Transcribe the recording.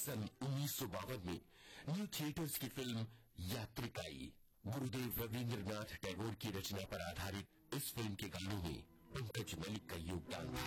सन 1952 में new theatres की film यात्रिक आई। गुरुदेव रवींद्रनाथ टैगोर की रचना पर आधारित इस फिल्म के गानों में पंकज मलिक का योगदान था।